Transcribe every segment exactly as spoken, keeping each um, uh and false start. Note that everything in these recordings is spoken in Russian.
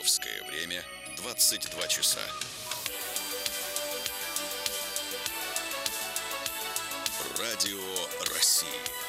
Московское время двадцать два часа. Радио России.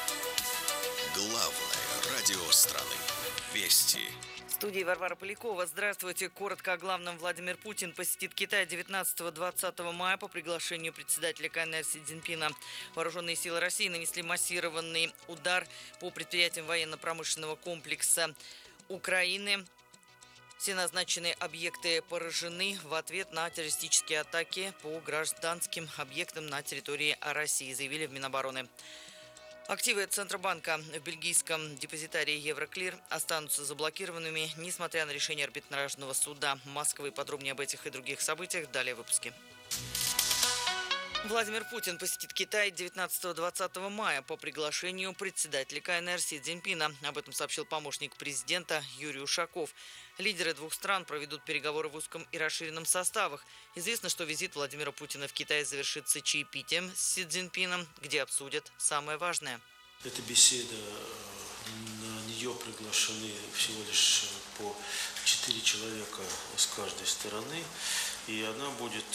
Главное радио страны. Вести. В студии Варвара Полякова. Здравствуйте. Коротко о главном. Владимир Путин посетит Китай девятнадцатого-двадцатого мая по приглашению председателя КНР Си Цзиньпина. Вооруженные силы России нанесли массированный удар по предприятиям военно-промышленного комплекса Украины. Все назначенные объекты поражены в ответ на террористические атаки по гражданским объектам на территории России, заявили в Минобороны. Активы Центробанка в бельгийском депозитарии Евроклир останутся заблокированными, несмотря на решение арбитражного суда Москвы. Подробнее об этих и других событиях далее в выпуске. Владимир Путин посетит Китай девятнадцатого-двадцатого мая по приглашению председателя КНР Си Цзиньпина. Об этом сообщил помощник президента Юрий Ушаков. Лидеры двух стран проведут переговоры в узком и расширенном составах. Известно, что визит Владимира Путина в Китай завершится чаепитием с Си Цзиньпином, где обсудят самое важное. Эта беседа, на нее приглашены всего лишь по четыре человека с каждой стороны, и она будет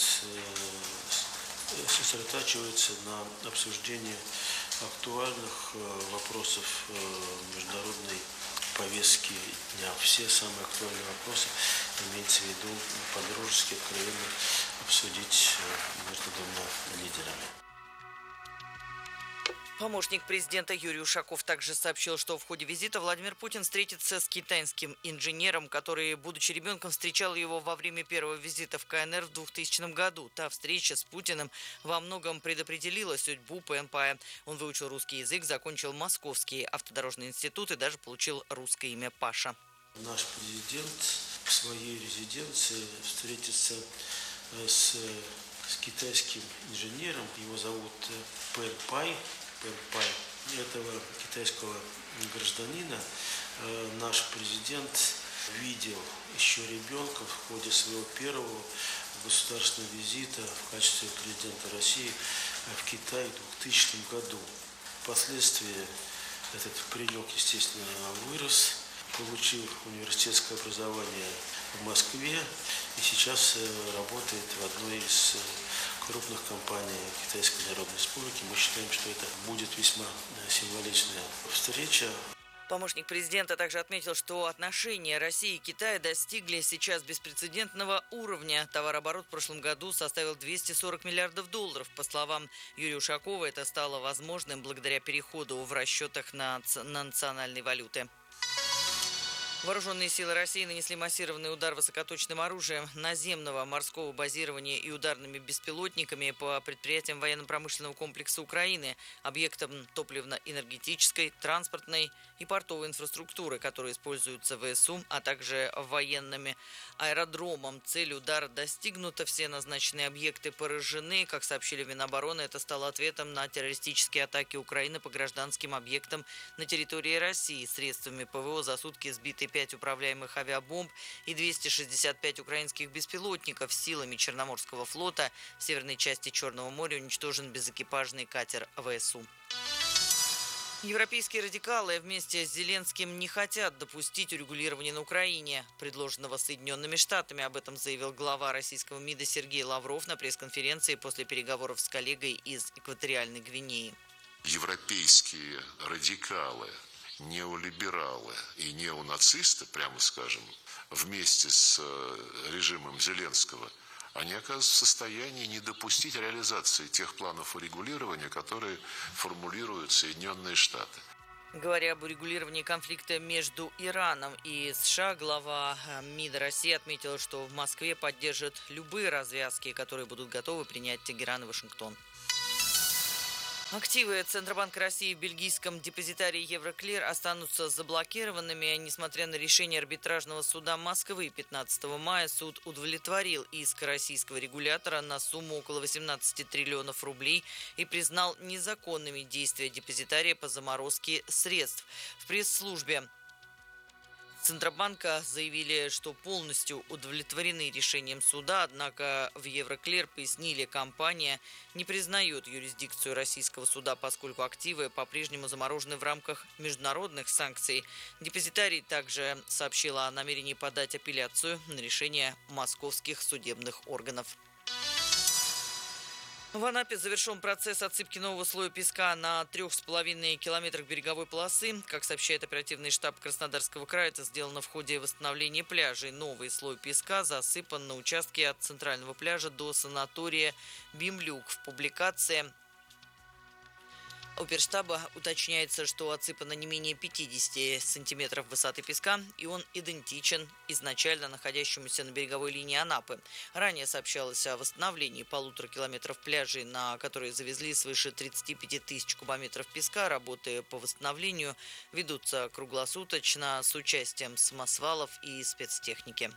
сосредотачивается на обсуждении актуальных вопросов международной повестки дня. Все самые актуальные вопросы имеется в виду по-дружески, откровенно обсудить между двумя лидерами. Помощник президента Юрий Ушаков также сообщил, что в ходе визита Владимир Путин встретится с китайским инженером, который, будучи ребенком, встречал его во время первого визита в КНР в двухтысячном году. Та встреча с Путиным во многом предопределила судьбу Пэнпая. Он выучил русский язык, закончил Московский автодорожный институт и даже получил русское имя Паша. Наш президент в своей резиденции встретится с, с китайским инженером. Его зовут Пэнпай. Пэнпай. Этого китайского гражданина э, наш президент видел еще ребенком в ходе своего первого государственного визита в качестве президента России в Китай в двухтысячном году. Впоследствии этот паренек, естественно, вырос, получил университетское образование в Москве и сейчас работает в одной из крупных компаний Китайской Народной Республики. Мы считаем, что это будет весьма символичная встреча. Помощник президента также отметил, что отношения России и Китая достигли сейчас беспрецедентного уровня. Товарооборот в прошлом году составил двести сорок миллиардов долларов. По словам Юрия Ушакова, это стало возможным благодаря переходу в расчетах на, на национальные валюты. Вооруженные силы России нанесли массированный удар высокоточным оружием наземного морского базирования и ударными беспилотниками по предприятиям военно-промышленного комплекса Украины, объектам топливно-энергетической, транспортной и портовой инфраструктуры, которые используются в ВСУ, а также военными аэродромом. Цель удара достигнута, все назначенные объекты поражены. Как сообщили в Минобороны, это стало ответом на террористические атаки Украины по гражданским объектам на территории России. Средствами ПВО за сутки сбиты пять управляемых авиабомб и двести шестьдесят пять украинских беспилотников. Силами Черноморского флота в северной части Черного моря уничтожен безэкипажный катер ВСУ. Европейские радикалы вместе с Зеленским не хотят допустить урегулирования на Украине, предложенного Соединенными Штатами. Об этом заявил глава российского МИДа Сергей Лавров на пресс-конференции после переговоров с коллегой из Экваториальной Гвинеи. Европейские радикалы, неолибералы и неонацисты, прямо скажем, вместе с режимом Зеленского, они оказываются в состоянии не допустить реализации тех планов урегулирования, которые формулируют Соединенные Штаты. Говоря об урегулировании конфликта между Ираном и США, глава МИДа России отметил, что в Москве поддержат любые развязки, которые будут готовы принять Тегеран и Вашингтон. Активы Центробанка России в бельгийском депозитарии Евроклир останутся заблокированными. Несмотря на решение арбитражного суда Москвы пятнадцатого мая, суд удовлетворил иск российского регулятора на сумму около восемнадцати триллионов рублей и признал незаконными действия депозитария по заморозке средств. В пресс-службе Центробанка заявили, что полностью удовлетворены решением суда, однако в Евроклир пояснили, компания не признает юрисдикцию российского суда, поскольку активы по-прежнему заморожены в рамках международных санкций. Депозитарий также сообщила о намерении подать апелляцию на решение московских судебных органов. В Анапе завершен процесс отсыпки нового слоя песка на трех с половиной километрах береговой полосы. Как сообщает оперативный штаб Краснодарского края, это сделано в ходе восстановления пляжей. Новый слой песка засыпан на участке от центрального пляжа до санатория Бимлюк. В публикации оперштаба уточняется, что отсыпано не менее пятьдесят сантиметров высоты песка, и он идентичен изначально находящемуся на береговой линии Анапы. Ранее сообщалось о восстановлении полутора километров пляжей, на которые завезли свыше тридцати пяти тысяч кубометров песка. Работы по восстановлению ведутся круглосуточно с участием самосвалов и спецтехники.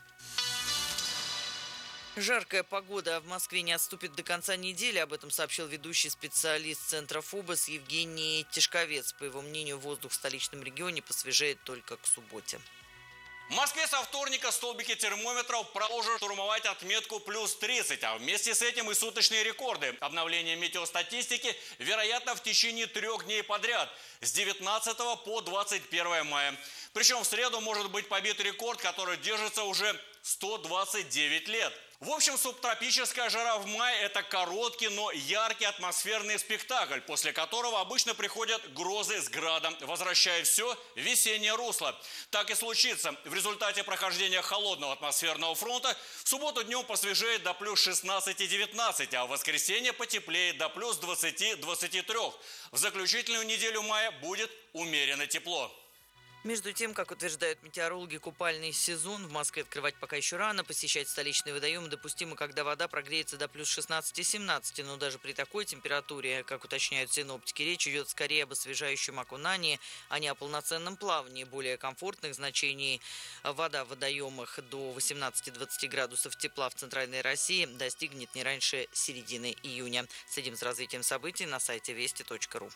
Жаркая погода в Москве не отступит до конца недели. Об этом сообщил ведущий специалист Центра ФУБОС Евгений Тишковец. По его мнению, воздух в столичном регионе посвежеет только к субботе. В Москве со вторника столбики термометров продолжат штурмовать отметку плюс тридцать, а вместе с этим и суточные рекорды. Обновление метеостатистики вероятно в течение трех дней подряд, с девятнадцатого по двадцать первое мая. Причем в среду может быть побит рекорд, который держится уже сто двадцать девять лет. В общем, субтропическая жара в мае – это короткий, но яркий атмосферный спектакль, после которого обычно приходят грозы с градом, возвращая все в весеннее русло. Так и случится. В результате прохождения холодного атмосферного фронта в субботу днем посвежеет до плюс шестнадцати-девятнадцати, а в воскресенье потеплеет до плюс двадцати-двадцати трёх. В заключительную неделю мая будет умеренно тепло. Между тем, как утверждают метеорологи, купальный сезон в Москве открывать пока еще рано. Посещать столичные водоемы допустимо, когда вода прогреется до плюс шестнадцати-семнадцати. Но даже при такой температуре, как уточняют синоптики, речь идет скорее об освежающем окунании, а не о полноценном плавании. Более комфортных значений вода в водоемах до восемнадцати-двадцати градусов тепла в центральной России достигнет не раньше середины июня. Следим за развитием событий на сайте вести точка ру.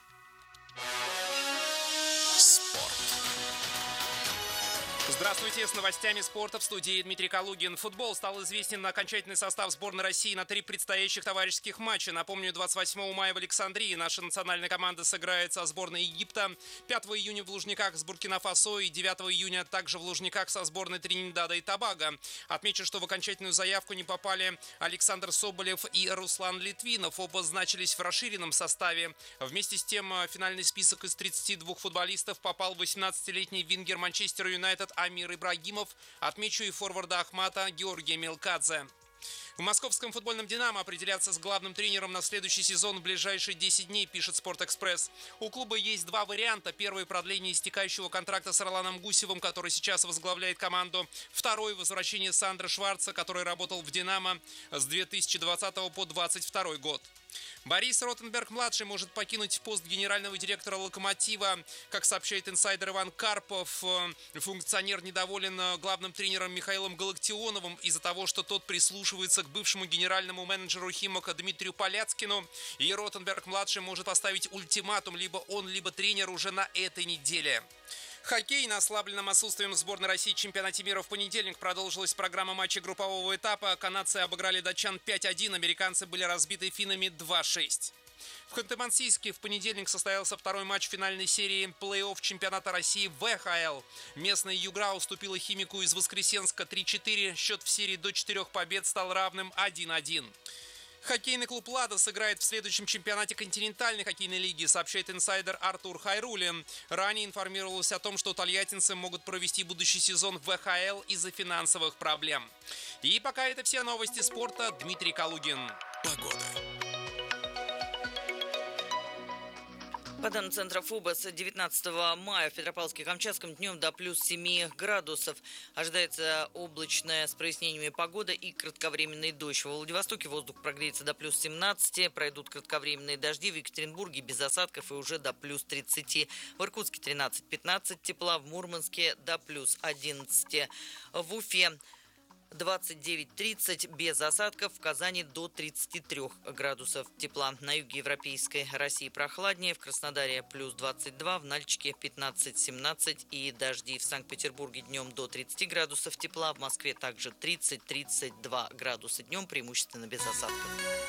Спорт. Здравствуйте, с новостями спорта в студии Дмитрий Калугин. Футбол стал известен на окончательный состав сборной России на три предстоящих товарищеских матча. Напомню, двадцать восьмого мая в Александрии наша национальная команда сыграет со сборной Египта, пятого июня в Лужниках с Буркина-Фасо и девятого июня также в Лужниках со сборной Тринидада и Тобаго. Отмечу, что в окончательную заявку не попали Александр Соболев и Руслан Литвинов. Оба значились в расширенном составе. Вместе с тем, в финальный список из тридцати двух футболистов попал восемнадцатилетний вингер Манчестер Юнайтед Амир Ибрагимов. Отмечу и форварда Ахмата Георгия Мелкадзе. В московском футбольном «Динамо» определяться с главным тренером на следующий сезон в ближайшие десять дней, пишет «Спортэкспресс». У клуба есть два варианта. Первый – продление истекающего контракта с Орланом Гусевым, который сейчас возглавляет команду. Второй – возвращение Сандра Шварца, который работал в «Динамо» с две тысячи двадцатого по двадцать второй год. Борис Ротенберг-младший может покинуть пост генерального директора «Локомотива». Как сообщает инсайдер Иван Карпов, функционер недоволен главным тренером Михаилом Галактионовым из-за того, что тот прислушивается к бывшему генеральному менеджеру «Химок» Дмитрию Поляцкину. И Ротенберг-младший может поставить ультиматум либо он, либо тренер уже на этой неделе. Хоккей. На ослабленном отсутствием сборной России в чемпионате мира в понедельник продолжилась программа матчей группового этапа. Канадцы обыграли датчан пять один, американцы были разбиты финнами два шесть. В Ханты-Мансийске в понедельник состоялся второй матч финальной серии плей-офф чемпионата России в вэ ха эл. Местная «Югра» уступила «Химику» из Воскресенска три четыре. Счет в серии до четырех побед стал равным один один. Хоккейный клуб «Лада» сыграет в следующем чемпионате континентальной хоккейной лиги, сообщает инсайдер Артур Хайрулин. Ранее информировалось о том, что тольяттинцы могут провести будущий сезон в вэ ха эл из-за финансовых проблем. И пока это все новости спорта. Дмитрий Калугин. Погода. По данным Центра ФУБОС, девятнадцатого мая в Петропавловске-Камчатском днем до плюс семи градусов. Ожидается облачная с прояснениями погода и кратковременный дождь. Во Владивостоке воздух прогреется до плюс семнадцати, пройдут кратковременные дожди. В Екатеринбурге без осадков и уже до плюс тридцати. В Иркутске тринадцать-пятнадцать тепла, в Мурманске до плюс одиннадцати. В Уфе двадцать девять - тридцать, без осадков, в Казани до тридцати трёх градусов тепла. На юге европейской России прохладнее, в Краснодаре плюс двадцать два, в Нальчике пятнадцать - семнадцать и дожди. В Санкт-Петербурге днем до тридцати градусов тепла, в Москве также тридцать - тридцать два градуса днем, преимущественно без осадков.